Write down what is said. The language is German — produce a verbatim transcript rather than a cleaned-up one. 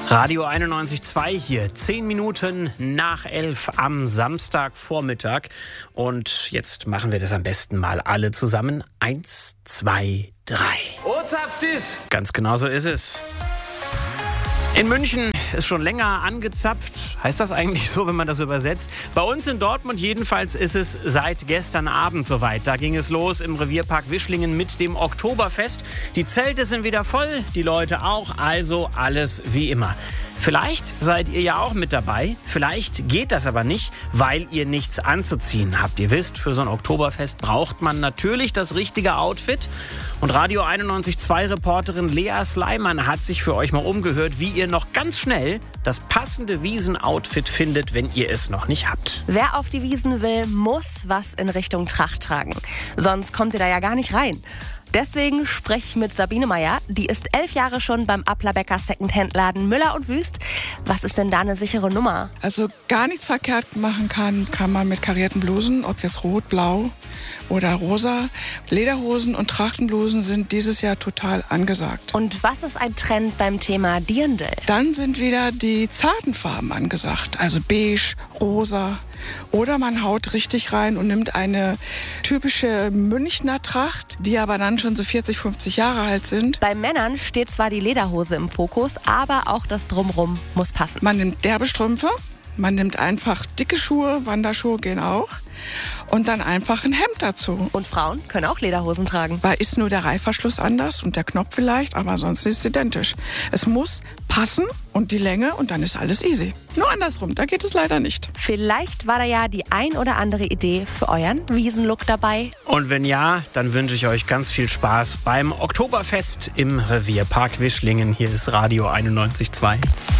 Radio einundneunzig Komma zwei hier, zehn Minuten nach elf am Samstagvormittag. Und jetzt machen wir das am besten mal alle zusammen. Eins, zwei, drei. Ozapftis! Ganz genau so ist es. In München ist schon länger angezapft. Heißt das eigentlich so, wenn man das übersetzt? Bei uns in Dortmund jedenfalls ist es seit gestern Abend soweit. Da ging es los im Revierpark Wischlingen mit dem Oktoberfest. Die Zelte sind wieder voll, die Leute auch, also alles wie immer. Vielleicht seid ihr ja auch mit dabei, vielleicht geht das aber nicht, weil ihr nichts anzuziehen habt. Ihr wisst, für so ein Oktoberfest braucht man natürlich das richtige Outfit. Und Radio einundneunzig Komma zwei Reporterin Lea Sleiman hat sich für euch mal umgehört, wie ihr noch ganz schnell das passende Wiesenoutfit findet, wenn ihr es noch nicht habt. Wer auf die Wiesn will, muss was in Richtung Tracht tragen. Sonst kommt ihr da ja gar nicht rein. Deswegen spreche ich mit Sabine Meyer. Die ist elf Jahre schon beim Applerbecker Secondhand-Laden Müller und Wüst. Was ist denn da eine sichere Nummer? Also gar nichts verkehrt machen kann, kann man mit karierten Blusen, ob jetzt rot, blau oder rosa. Lederhosen und Trachtenblusen sind dieses Jahr total angesagt. Und was ist ein Trend beim Thema Dirndl? Dann sind wieder die zarten Farben angesagt, also beige, rosa. Oder man haut richtig rein und nimmt eine typische Münchner Tracht, die aber dann schon so vierzig, fünfzig Jahre alt sind. Bei Männern steht zwar die Lederhose im Fokus, aber auch das Drumrum muss passen. Man nimmt derbe Strümpfe, man nimmt einfach dicke Schuhe, Wanderschuhe gehen auch. Und dann einfach ein Hemd dazu. Und Frauen können auch Lederhosen tragen. Da ist nur der Reißverschluss anders und der Knopf vielleicht, aber sonst ist es identisch. Es muss passen und die Länge und dann ist alles easy. Nur andersrum, da geht es leider nicht. Vielleicht war da ja die ein oder andere Idee für euren Wiesenlook dabei. Und wenn ja, dann wünsche ich euch ganz viel Spaß beim Oktoberfest im Revierpark Wischlingen. Hier ist Radio einundneunzig Komma zwei.